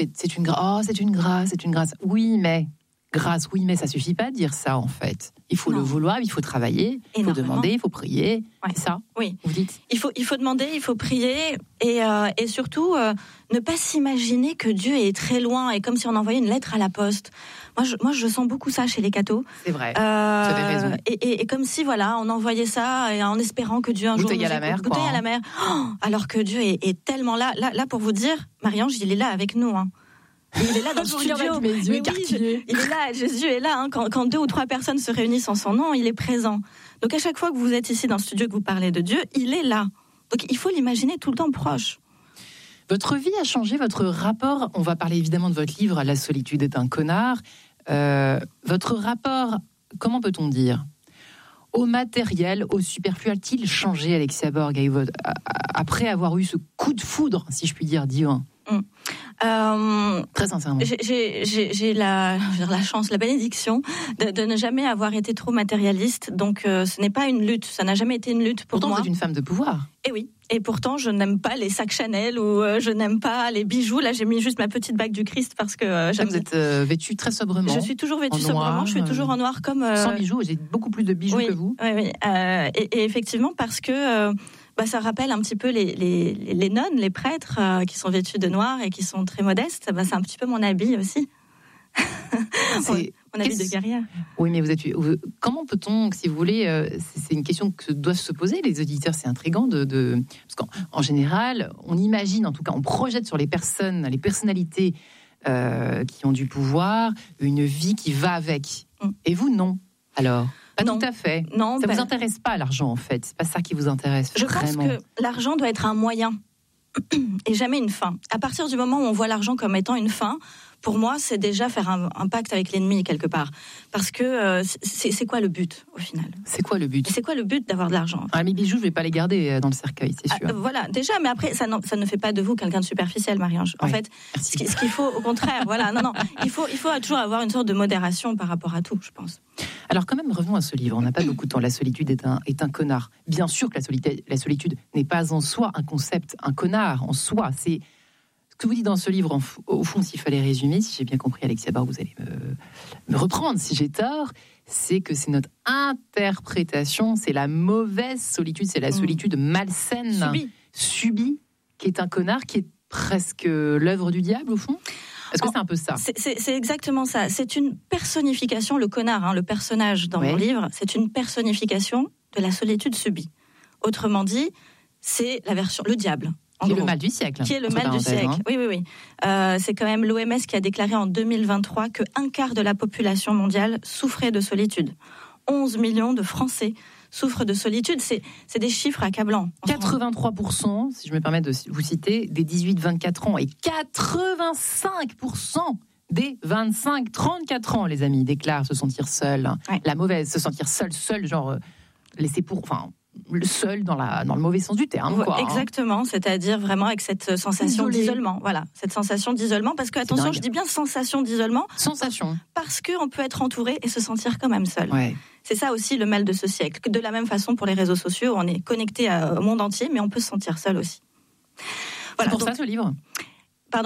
c'est une grâce, c'est une grâce, c'est une grâce. Oui, mais ça suffit pas de dire ça en fait. Il faut le vouloir, il faut travailler, il faut demander, il faut prier. Ouais. C'est ça. Oui. Vous dites. Il faut demander, il faut prier et surtout ne pas s'imaginer que Dieu est très loin et comme si on envoyait une lettre à la poste. Moi, je sens beaucoup ça chez les cathos. C'est vrai. Vous avez raison. Et comme si on envoyait ça et en espérant que Dieu un jour bouteille à la mer, alors que Dieu est tellement là pour vous dire, Marie-Ange, il est là avec nous. Hein. Il est là dans le studio. Il est là, Jésus est là. Hein. Quand 2 ou 3 personnes se réunissent en son nom, il est présent. Donc à chaque fois que vous êtes ici dans le studio, que vous parlez de Dieu, il est là. Donc il faut l'imaginer tout le temps proche. Votre vie a changé, votre rapport, on va parler évidemment de votre livre « La solitude est un connard ». Votre rapport, comment peut-on dire, au matériel, au superflu, a-t-il changé, Alexia Borg, après avoir eu ce coup de foudre, si je puis dire, divin? Très sincèrement. J'ai la chance, la bénédiction de ne jamais avoir été trop matérialiste. Donc ce n'est pas une lutte, ça n'a jamais été une lutte pour moi. Pourtant, vous êtes une femme de pouvoir. Et oui. Et pourtant, je n'aime pas les sacs Chanel ou je n'aime pas les bijoux. Là, j'ai mis juste ma petite bague du Christ parce que j'aime. Vous êtes vêtue très sobrement. Je suis toujours vêtue sobrement. Je suis toujours en noir comme. Sans bijoux. J'ai beaucoup plus de bijoux que vous. Oui. Et effectivement, parce que. Ça rappelle un petit peu les nonnes, les prêtres qui sont vêtus de noir et qui sont très modestes. C'est un petit peu mon habit aussi. Mon habit de guerrière. Oui, mais comment peut-on, si vous voulez, c'est une question que doivent se poser les auditeurs, c'est intriguant parce qu'en général, on imagine, en tout cas, on projette sur les personnes, les personnalités qui ont du pouvoir, une vie qui va avec. Et vous, non. Alors pas non. Tout à fait. Non, ça vous intéresse pas l'argent en fait. C'est pas ça qui vous intéresse. Je pense que l'argent doit être un moyen et jamais une fin. À partir du moment où on voit l'argent comme étant une fin, pour moi, c'est déjà faire un pacte avec l'ennemi quelque part. Parce que c'est quoi le but au final ? C'est quoi le but ? C'est quoi le but d'avoir de l'argent ? Mes bijoux, je vais pas les garder dans le cercueil, c'est sûr. Voilà, déjà, mais après, ça ne fait pas de vous quelqu'un de superficiel, Marie-Ange. En fait, ce qu'il faut, au contraire, il faut toujours avoir une sorte de modération par rapport à tout, je pense. Alors quand même, revenons à ce livre. On n'a pas beaucoup de temps. La solitude est un connard. Bien sûr que la solitude n'est pas en soi un concept, un connard en soi. C'est ce que vous dites dans ce livre. Au fond, s'il fallait résumer, si j'ai bien compris, Alexia Borg, vous allez me reprendre si j'ai tort. C'est que c'est notre interprétation, c'est la mauvaise solitude, c'est la solitude malsaine, subie, qui est un connard, qui est presque l'œuvre du diable au fond. Est-ce que c'est un peu ça ? C'est exactement ça. C'est une personnification, le connard, le personnage dans mon livre, c'est une personnification de la solitude subie. Autrement dit, c'est la version, le diable. Qui est le mal du siècle. Qui est le mal du siècle. Oui. C'est quand même l'OMS qui a déclaré en 2023 que 1/4 de la population mondiale souffrait de solitude. 11 millions de Français souffrent de solitude. C'est des chiffres accablants. 83%, si je me permets de vous citer, des 18-24 ans et 85% des 25-34 ans, les amis, déclarent se sentir seuls. Ouais. La mauvaise, se sentir seul, genre laissé pour... le seul dans le mauvais sens du terme. Exactement, c'est-à-dire vraiment avec cette sensation d'isolement. Voilà, cette sensation d'isolement, parce que, attention, je dis bien sensation d'isolement. Sensation. Parce qu'on peut être entouré et se sentir quand même seul. Ouais. C'est ça aussi le mal de ce siècle. De la même façon pour les réseaux sociaux, on est connecté au monde entier, mais on peut se sentir seul aussi. Voilà, c'est pour ça ce livre ? Pardon ?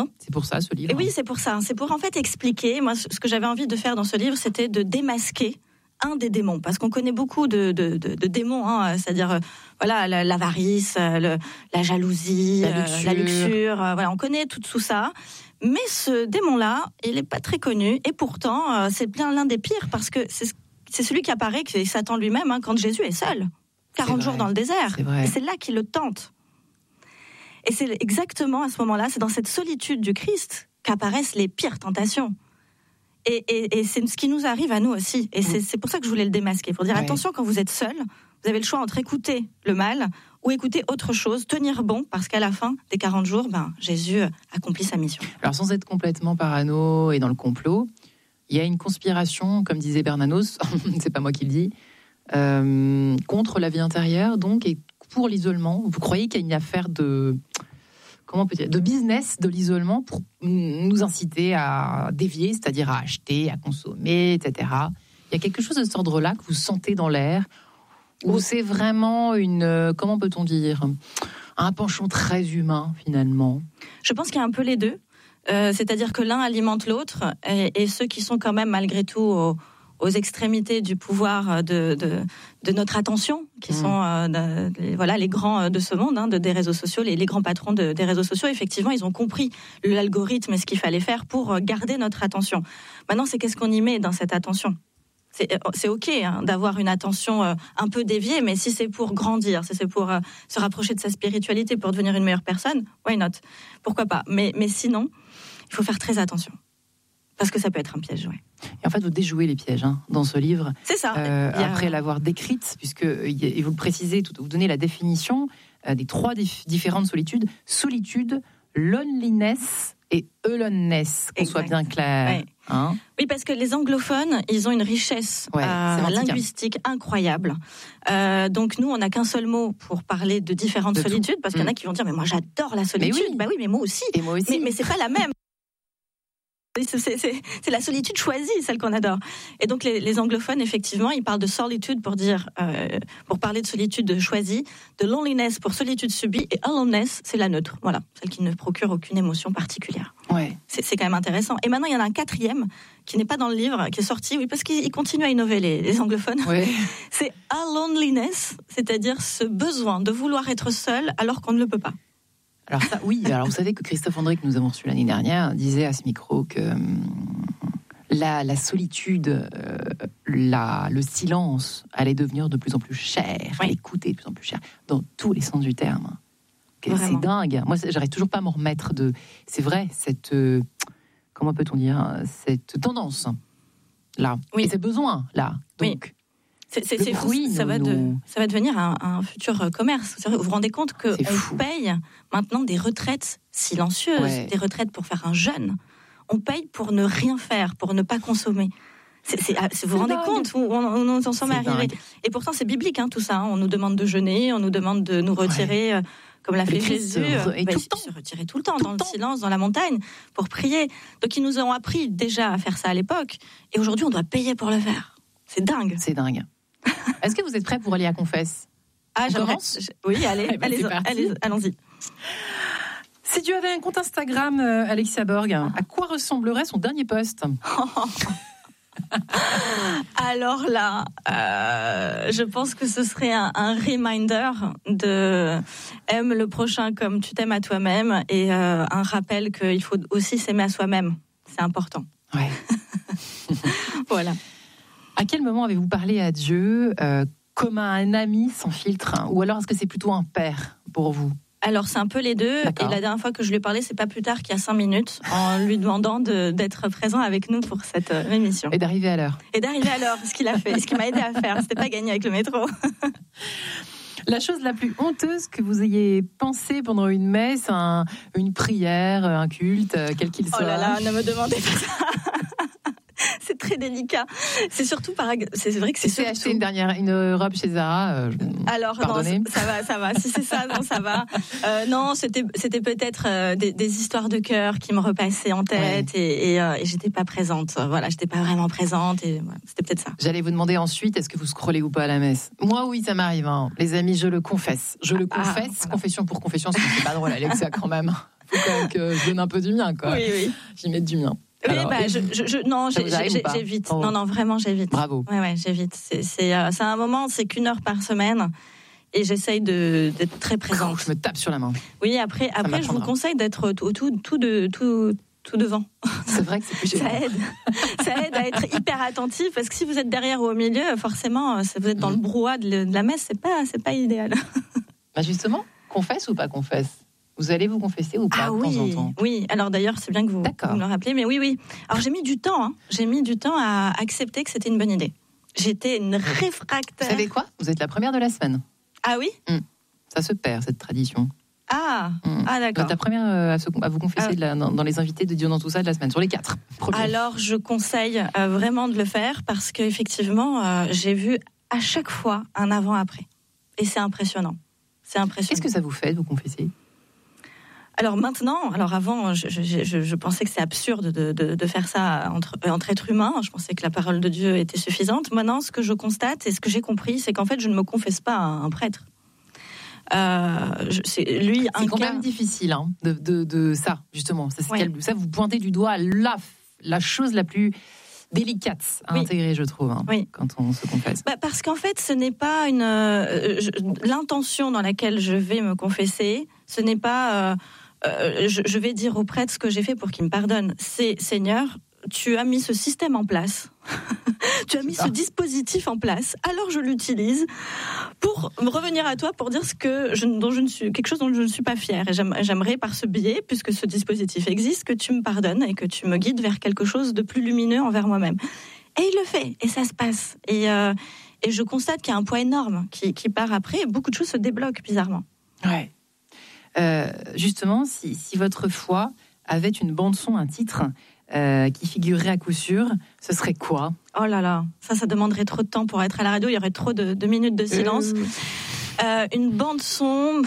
C'est pour ça ce livre ? Et oui, c'est pour ça. C'est pour en fait expliquer. Moi, ce que j'avais envie de faire dans ce livre, c'était de démasquer un des démons, parce qu'on connaît beaucoup de démons, c'est-à-dire l'avarice, la jalousie, la luxure, on connaît tout ça. Mais ce démon-là, il n'est pas très connu, et pourtant, c'est bien l'un des pires, parce que c'est celui qui apparaît, que c'est Satan lui-même, quand Jésus est seul, 40 jours dans le désert. Et c'est là qu'il le tente. Et c'est exactement à ce moment-là, c'est dans cette solitude du Christ qu'apparaissent les pires tentations. Et c'est ce qui nous arrive à nous aussi. Et c'est pour ça que je voulais le démasquer. Pour dire, attention, quand vous êtes seul, vous avez le choix entre écouter le mal ou écouter autre chose, tenir bon, parce qu'à la fin des 40 jours, Jésus accomplit sa mission. Alors, sans être complètement parano et dans le complot, il y a une conspiration, comme disait Bernanos, c'est pas moi qui le dis, contre la vie intérieure, donc, et pour l'isolement. Vous croyez qu'il y a une affaire de business de l'isolement pour nous inciter à dévier, c'est-à-dire à acheter, à consommer, etc. Il y a quelque chose de cet ordre-là que vous sentez dans l'air, ou c'est vraiment comment peut-on dire, un penchant très humain finalement ? Je pense qu'il y a un peu les deux. C'est-à-dire que l'un alimente l'autre, et ceux qui sont quand même malgré tout aux extrémités du pouvoir de notre attention, qui sont les grands de ce monde, des réseaux sociaux, les grands patrons des réseaux sociaux, effectivement, ils ont compris l'algorithme et ce qu'il fallait faire pour garder notre attention. Maintenant, c'est qu'est-ce qu'on y met dans cette attention ? C'est OK d'avoir une attention un peu déviée, mais si c'est pour grandir, si c'est pour se rapprocher de sa spiritualité, pour devenir une meilleure personne, why not ? Pourquoi pas ? Mais sinon, il faut faire très attention. Parce que ça peut être un piège, oui. Et en fait, vous déjouez les pièges dans ce livre. C'est ça. Après l'avoir décrite, puisque et vous le précisez, vous donnez la définition des 3 différentes solitudes. Solitude, loneliness et aloneness, qu'on soit bien clair. Ouais. Oui, parce que les anglophones, ils ont une richesse linguistique incroyable. Donc nous, on n'a qu'un seul mot pour parler de différentes solitudes, parce qu'il y en a qui vont dire, mais moi j'adore la solitude. Mais moi aussi. Et moi aussi. Mais c'est pas la même. C'est la solitude choisie, celle qu'on adore. Et donc les anglophones, effectivement, ils parlent de solitude pour parler de solitude choisie, de loneliness pour solitude subie, et aloneness, c'est la neutre, voilà, celle qui ne procure aucune émotion particulière. Ouais. C'est quand même intéressant. Et maintenant, il y en a un 4e qui n'est pas dans le livre, qui est sorti, oui, parce qu'ils continuent à innover, les anglophones. Ouais. C'est aloneliness, c'est-à-dire ce besoin de vouloir être seul alors qu'on ne le peut pas. Alors ça, oui. Alors vous savez que Christophe André, que nous avons reçu l'année dernière, disait à ce micro que la solitude, le silence allait devenir de plus en plus cher, l'écoute est de plus en plus cher, dans tous les sens du terme. C'est dingue. Moi, j'arrive toujours pas à m'en remettre de... C'est vrai, cette... comment peut-on dire ? Cette tendance, là. Oui. Et ces besoins, là. Donc, oui. C'est fou, ça va devenir un futur commerce. Vous vous rendez compte qu'on paye maintenant des retraites silencieuses, des retraites pour faire un jeûne. On paye pour ne rien faire, pour ne pas consommer. Vous vous rendez compte où on en sommes arrivés. Et pourtant, c'est biblique, tout ça. On nous demande de jeûner, on nous demande de nous retirer, comme l'a fait Jésus, se retirer tout le temps, dans le silence, dans la montagne, pour prier. Donc, ils nous ont appris déjà à faire ça à l'époque. Et aujourd'hui, on doit payer pour le faire. C'est dingue. C'est dingue. Est-ce que vous êtes prêts pour aller à Confesse ? On commence ? Oui, allez, allons-y. Si tu avais un compte Instagram, Alexia Borg, à quoi ressemblerait son dernier post ? Alors là, je pense que ce serait un reminder de aime le prochain comme tu t'aimes à toi-même, et un rappel qu'il faut aussi s'aimer à soi-même. C'est important. Ouais. Voilà. À quel moment avez-vous parlé à Dieu comme à un ami sans filtre, ou alors est-ce que c'est plutôt un père pour vous ? Alors c'est un peu les deux. D'accord. Et la dernière fois que je lui ai parlé, c'est pas plus tard qu'il y a 5 minutes, en lui demandant d'être présent avec nous pour cette émission. Et d'arriver à l'heure. Ce qu'il a fait, ce qui m'a aidé à faire. C'était pas gagné avec le métro. La chose la plus honteuse que vous ayez pensée pendant une messe, une prière, un culte, quel qu'il soit. Oh là là, ne me demandez pas ça. C'est très délicat. C'est surtout c'est vrai que c'est surtout... acheté une robe chez Zara. Alors pardonnez. Non, ça va. Si c'est ça, non, ça va. Non, c'était peut-être des histoires de cœur qui me repassaient en tête, et j'étais pas présente. Voilà, j'étais pas vraiment présente, et voilà, c'était peut-être ça. J'allais vous demander ensuite, est-ce que vous scrollez ou pas à la messe ? Moi, oui, ça m'arrive. Les amis, je le confesse. Voilà. Confession pour confession, c'est pas drôle, Alexia, quand même. Faut quand même que je donne un peu du mien, quoi. Oui. J'y mette du mien. Alors, j'évite. Oh. Non, vraiment, j'évite. Bravo. Ouais, j'évite. C'est un moment, c'est qu'1 heure par semaine, et j'essaye d'être très présente. Je me tape sur la main. Oui, après je vous conseille d'être tout devant. C'est vrai que c'est plus gênant. Ça aide à être hyper attentif, parce que si vous êtes derrière ou au milieu, forcément, vous êtes dans le brouhaha de la messe, c'est pas idéal. Bah justement, confesse ou pas confesse ? Vous allez vous confesser ou pas de temps en temps ? Oui, alors d'ailleurs, c'est bien que vous me le rappelez, mais oui. Alors j'ai mis du temps, à accepter que c'était une bonne idée. J'étais une réfractaire. Vous savez quoi ? Vous êtes la première de la semaine. Ah oui ? Ça se perd, cette tradition. Ah d'accord. Vous êtes la première à vous confesser dans les invités de Dieu dans tout ça de la semaine, sur les 4 premiers. Alors je conseille vraiment de le faire, parce qu'effectivement, j'ai vu à chaque fois un avant-après. Et c'est impressionnant. Qu'est-ce que ça vous fait de vous confesser ? Alors maintenant, avant, je pensais que c'est absurde de faire ça entre êtres humains. Je pensais que la parole de Dieu était suffisante. Maintenant, ce que je constate et ce que j'ai compris, c'est qu'en fait, je ne me confesse pas à un prêtre. C'est quand même difficile de ça, justement. Ça, vous pointez du doigt la chose la plus délicate à intégrer, je trouve, quand on se confesse. Parce qu'en fait, ce n'est pas l'intention dans laquelle je vais me confesser, ce n'est pas je vais dire au prêtre ce que j'ai fait pour qu'il me pardonne. C'est Seigneur, tu as mis ce système en place, tu as mis ce dispositif en place, alors je l'utilise pour me revenir à toi pour dire quelque chose dont je ne suis pas fière. Et j'aimerais par ce biais, puisque ce dispositif existe, que tu me pardonnes et que tu me guides vers quelque chose de plus lumineux envers moi-même. Et il le fait, et ça se passe. Et je constate qu'il y a un poids énorme qui part après, et beaucoup de choses se débloquent bizarrement. Ouais. Justement, si votre foi avait une bande-son, un titre qui figurerait à coup sûr, ce serait quoi ? Oh là là, ça demanderait trop de temps pour être à la radio, il y aurait trop de minutes de silence. Une bande-son...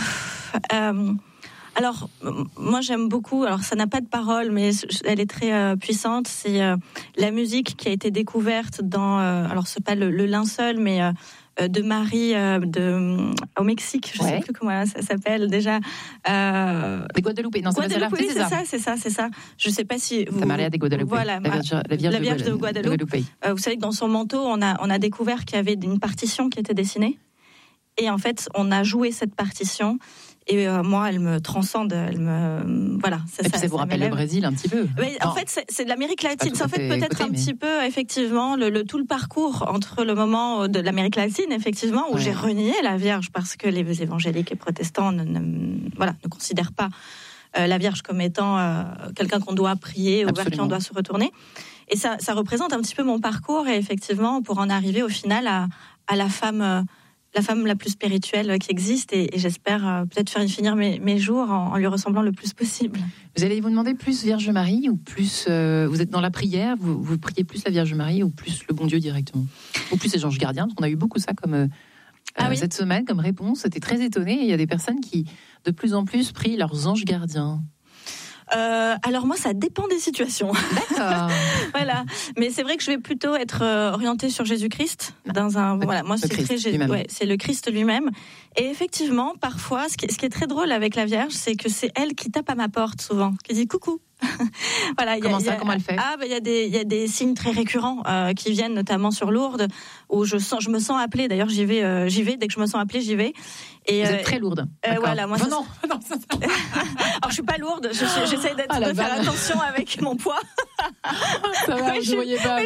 alors, moi j'aime beaucoup, alors ça n'a pas de paroles, mais elle est très puissante, c'est la musique qui a été découverte dans... alors c'est pas le linceul, mais... de Marie au Mexique, je ne sais plus comment ça s'appelle déjà. Des Guadeloupe, non, Guadeloupe, oui, c'est ça. Je ne sais pas si vous... Maria de Guadeloupe. Voilà, la Vierge de Guadeloupe. Vous savez que dans son manteau, on a découvert qu'il y avait une partition qui était dessinée. Et en fait, on a joué cette partition. Et moi, elle me transcende, voilà. Et puis ça vous rappelle le Brésil un petit peu. Mais en fait, c'est de l'Amérique latine. C'est en fait peut-être un petit peu, effectivement, tout le parcours entre le moment de l'Amérique latine, effectivement, où j'ai renié la Vierge parce que les évangéliques et protestants ne considèrent pas la Vierge comme étant quelqu'un qu'on doit prier ou vers qui on doit se retourner. Et ça représente un petit peu mon parcours, et effectivement, pour en arriver au final à la femme la plus spirituelle qui existe, et j'espère peut-être faire finir mes jours en lui ressemblant le plus possible. Vous allez vous demander plus Vierge Marie, ou plus vous êtes dans la prière, vous priez plus la Vierge Marie ou plus le bon Dieu directement, ou plus les anges gardiens, parce qu'on a eu beaucoup ça comme cette semaine comme réponse. C'était très étonné. Il y a des personnes qui de plus en plus prient leurs anges gardiens. Alors moi, ça dépend des situations. D'accord. Voilà. Mais c'est vrai que je vais plutôt être orientée sur Jésus-Christ. Moi, c'est le Christ lui-même. Et effectivement, parfois, ce qui est très drôle avec la Vierge, c'est que c'est elle qui tape à ma porte souvent, qui dit coucou. Voilà, comment elle fait ? Il y a des signes très récurrents qui viennent notamment sur Lourdes, où je me sens appelée. D'ailleurs, j'y vais dès que je me sens appelée, j'y vais. Et vous êtes très lourde. Voilà, moi. Non. Alors je suis pas lourde. J'essaie de faire attention avec mon poids. Ça va, je voyais pas.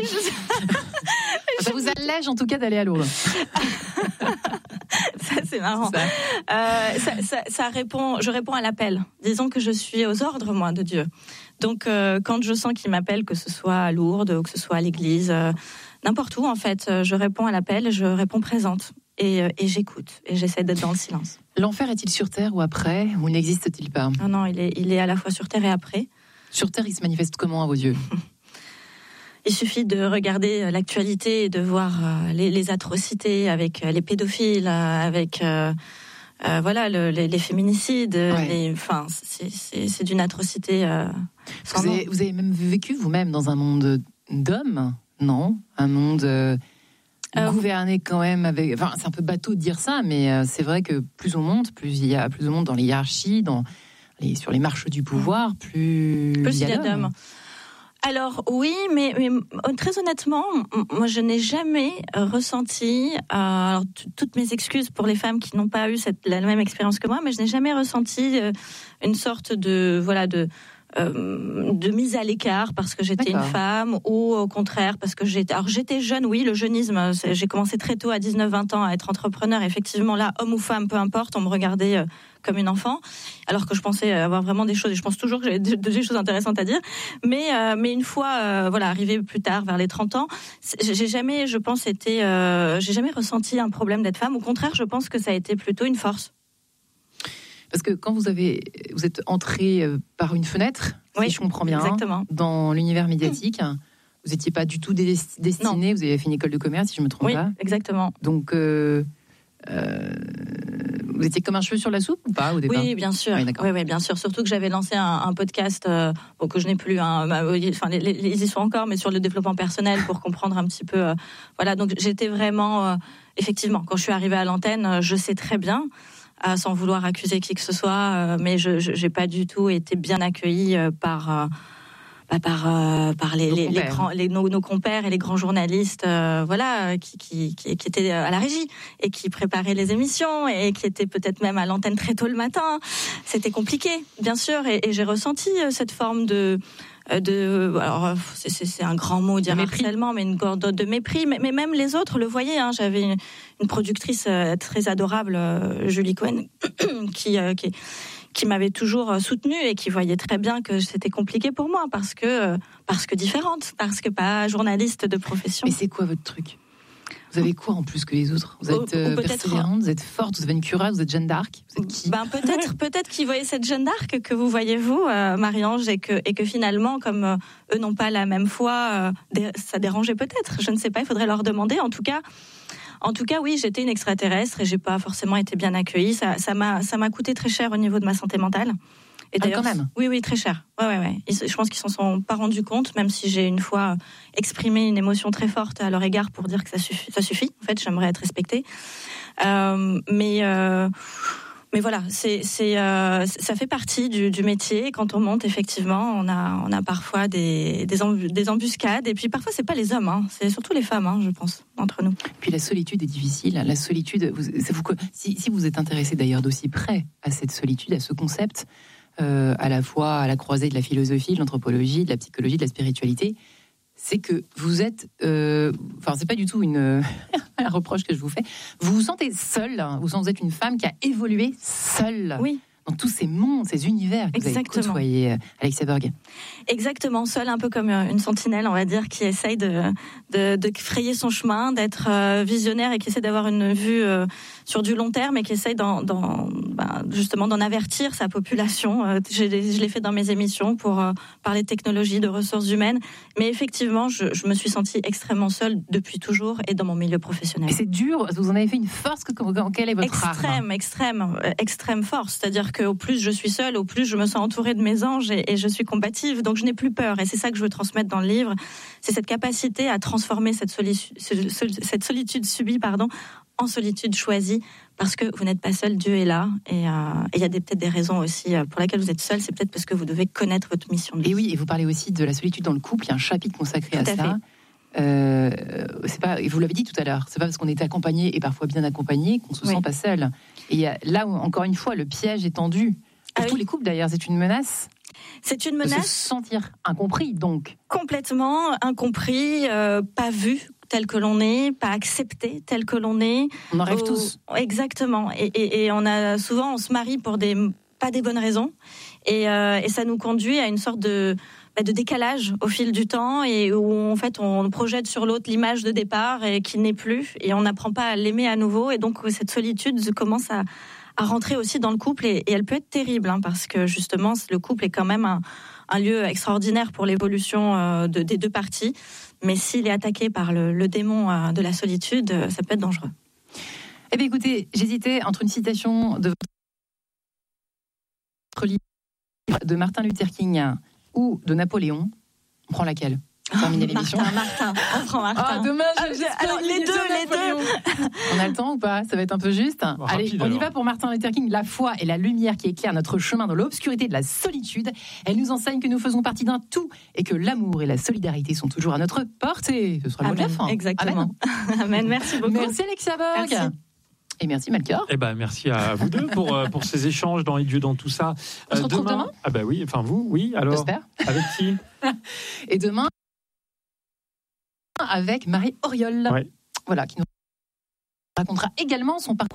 Ça vous allège en tout cas d'aller à Lourdes. Ça, c'est marrant. Je réponds à l'appel. Disons que je suis aux ordres, moi, de Dieu. Donc, quand je sens qu'il m'appelle, que ce soit à Lourdes ou que ce soit à l'église, n'importe où, en fait, je réponds à l'appel, je réponds présente. Et j'écoute, et j'essaie d'être dans le silence. L'enfer est-il sur terre ou après, ou n'existe-t-il pas ? Non, il est à la fois sur terre et après. Sur terre, il se manifeste comment à vos yeux ? Il suffit de regarder l'actualité et de voir les atrocités avec les pédophiles, avec les féminicides. C'est d'une atrocité. Vous avez même vécu vous-même dans un monde d'hommes, non ? Un monde gouverné quand même avec. Enfin, c'est un peu bateau de dire ça, mais c'est vrai que plus on monte, plus il y a plus de monde dans les hiérarchies, sur les marches du pouvoir, plus il y a d'hommes. Alors oui, mais très honnêtement, moi je n'ai jamais ressenti, toutes mes excuses pour les femmes qui n'ont pas eu la même expérience que moi, mais je n'ai jamais ressenti une sorte de mise à l'écart parce que j'étais une femme, ou au contraire parce que j'étais jeune. Oui, le jeunisme, j'ai commencé très tôt, à 19-20 ans, à être entrepreneur. Effectivement, là, homme ou femme, peu importe, on me regardait comme une enfant, alors que je pensais avoir vraiment des choses, et je pense toujours que j'ai des choses intéressantes à dire, mais une fois arrivée plus tard, vers les 30 ans, j'ai jamais ressenti un problème d'être femme. Au contraire, je pense que ça a été plutôt une force. Parce que quand vous êtes entrée par une fenêtre, si je comprends bien, dans l'univers médiatique, vous n'étiez pas du tout destinée, vous avez fait une école de commerce, si je ne me trompe pas. Oui, exactement. Donc, vous étiez comme un cheveu sur la soupe ou pas au départ ? Oui, bien sûr. Oui, bien sûr. Surtout que j'avais lancé un podcast que je n'ai plus. Ils y sont encore, mais sur le développement personnel pour comprendre un petit peu. Donc j'étais vraiment, effectivement, quand je suis arrivée à l'antenne, je sais très bien. sans vouloir accuser qui que ce soit, mais je n'ai pas du tout été bien accueillie par nos compères et les grands journalistes qui étaient à la régie et qui préparaient les émissions et qui étaient peut-être même à l'antenne très tôt le matin. C'était compliqué, bien sûr, et j'ai ressenti cette forme alors c'est un grand mot dire harcèlement, mais une sorte de mépris, mais même les autres le voyaient, hein. J'avais une productrice très adorable, Julie Cohen, qui m'avait toujours soutenue et qui voyait très bien que c'était compliqué pour moi parce que différente, parce que pas journaliste de profession. Mais c'est quoi votre truc ? Vous avez quoi en plus que les autres ? Vous êtes persévérante, vous êtes forte, vous avez une cuirasse, vous êtes Jeanne d'Arc. Vous êtes qui ? Peut-être qu'ils voyaient cette Jeanne d'Arc que vous voyez vous, Marie-Ange, et que finalement, comme eux n'ont pas la même foi, ça dérangeait peut-être. Je ne sais pas, il faudrait leur demander. En tout cas, oui, j'étais une extraterrestre et j'ai pas forcément été bien accueillie. Ça m'a coûté très cher au niveau de ma santé mentale. Et d'ailleurs, quand même. Oui, très cher. Ouais. Je pense qu'ils s'en sont pas rendus compte, même si j'ai une fois exprimé une émotion très forte à leur égard pour dire que ça suffit. En fait, j'aimerais être respectée. Mais voilà, ça fait partie du métier. Quand on monte, effectivement, on a parfois des embuscades. Et puis parfois, c'est pas les hommes, hein, c'est surtout les femmes, hein, je pense, entre nous. Puis la solitude est difficile. La solitude, si vous êtes intéressé d'ailleurs d'aussi près à cette solitude, à ce concept, à la fois à la croisée de la philosophie, de l'anthropologie, de la psychologie, de la spiritualité, c'est que vous êtes... c'est pas du tout un reproche que je vous fais. Vous vous sentez seule. Vous êtes une femme qui a évolué seule. Oui. Dans tous ces mondes, ces univers que vous avez côtoyés, Alexia Borg. Exactement, seule, un peu comme une sentinelle, on va dire, qui essaye de frayer son chemin, d'être visionnaire et qui essaie d'avoir une vue sur du long terme et qui essaye justement d'en avertir sa population. Je l'ai fait dans mes émissions pour parler de technologie, de ressources humaines. Mais effectivement, je me suis sentie extrêmement seule depuis toujours et dans mon milieu professionnel. Et c'est dur, vous en avez fait une force, quelle est votre arme ? Extrême force, c'est-à-dire qu'au plus je suis seule, au plus je me sens entourée de mes anges et je suis combative, donc je n'ai plus peur. Et c'est ça que je veux transmettre dans le livre, c'est cette capacité à transformer cette solitude subie, en solitude choisie, parce que vous n'êtes pas seul, Dieu est là. Et il y a peut-être des raisons aussi pour lesquelles vous êtes seul, c'est peut-être parce que vous devez connaître votre mission de vie. Et oui, et vous parlez aussi de la solitude dans le couple, il y a un chapitre consacré à ça. C'est pas, vous l'avez dit tout à l'heure, c'est pas parce qu'on est accompagné et parfois bien accompagné qu'on se sent pas seul. Et il y a, là où, encore une fois, le piège est tendu. Pour tous les couples d'ailleurs, c'est une menace. C'est une menace. De se sentir incompris, donc. Complètement incompris, pas vu tel que l'on est, pas accepté tel que l'on est. On en rêve tous. Exactement. Et on se marie pour pas des bonnes raisons. Et ça nous conduit à une sorte de décalage au fil du temps et où en fait on projette sur l'autre l'image de départ et qui n'est plus et on n'apprend pas à l'aimer à nouveau et donc cette solitude commence à rentrer aussi dans le couple et elle peut être terrible parce que justement le couple est quand même un lieu extraordinaire pour l'évolution des deux parties, mais s'il est attaqué par le démon de la solitude, ça peut être dangereux. Eh bien écoutez, j'hésitais entre une citation de votre livre de Martin Luther King ou de Napoléon. On prend laquelle ? Terminer l'émission. Martin, on prend Martin. Demain, alors les deux. On a le temps ou pas ? Ça va être un peu juste. Allez, on y va pour Martin Luther King. La foi est la lumière qui éclaire notre chemin dans l'obscurité de la solitude. Elle nous enseigne que nous faisons partie d'un tout et que l'amour et la solidarité sont toujours à notre portée. Ce sera le mot de la fin. Exactement. Amen. Merci beaucoup. Merci Alexia Borg. Merci. Et merci Melchior. Merci à vous deux pour ces échanges dans Dieu dans tout ça. On se retrouve demain ? Oui, enfin vous, oui. Alors, j'espère. Avec qui ? Et demain, avec Marie Auriol, voilà, qui nous racontera également son parcours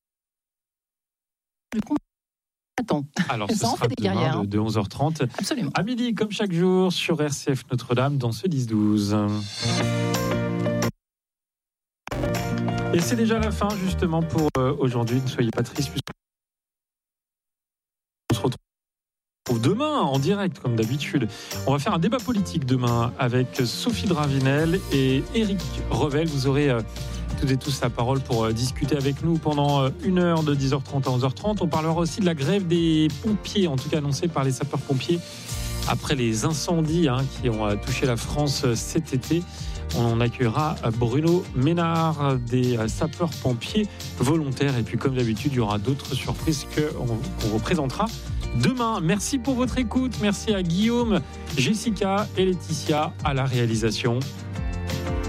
du combattant. Alors, ce sera demain de 11h30 Absolument. à midi, comme chaque jour, sur RCF Notre-Dame, dans ce 10-12. Et c'est déjà la fin, justement, pour aujourd'hui. Ne soyez pas tristes, puisqu'on se retrouve demain en direct, comme d'habitude. On va faire un débat politique demain avec Sophie Dravinel et Éric Revel. Vous aurez toutes et tous la parole pour discuter avec nous pendant 1 heure de 10h30 à 11h30. On parlera aussi de la grève des pompiers, en tout cas annoncée par les sapeurs-pompiers, après les incendies qui ont touché la France cet été. On accueillera Bruno Ménard des sapeurs-pompiers volontaires. Et puis comme d'habitude, il y aura d'autres surprises qu'on vous présentera demain. Merci pour votre écoute. Merci à Guillaume, Jessica et Laetitia à la réalisation.